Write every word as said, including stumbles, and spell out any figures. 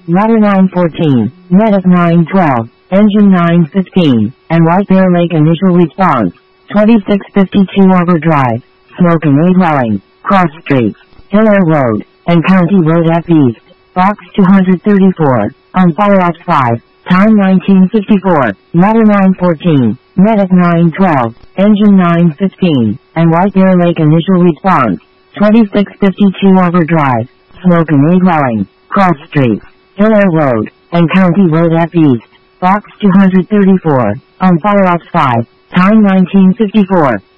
Ladder nine fourteen, Medic nine twelve, Engine nine fifteen, and White Bear Lake initial response. twenty-six fifty-two Overdrive, Smoking A dwelling, Cross Streets, Hilaire Road, and County Road F East, Box two thirty-four, on follow-up five, time nineteen fifty-four, Ladder nine fourteen, Medic nine twelve, Engine nine fifteen, and White Bear Lake initial response. twenty-six fifty-two Overdrive, Smoking A dwelling, Cross Streets, Hilaire Road, and County Road F East, Box two thirty-four, on follow-up five, time nineteen fifty-four.